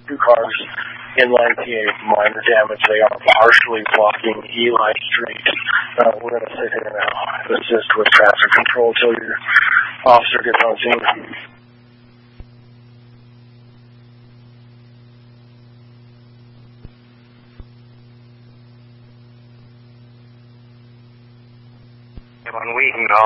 two cars inline PA minor damage. They are partially blocking Eli Street. We're going to sit here now and assist with traffic control until your officer gets on scene. On Wheaton,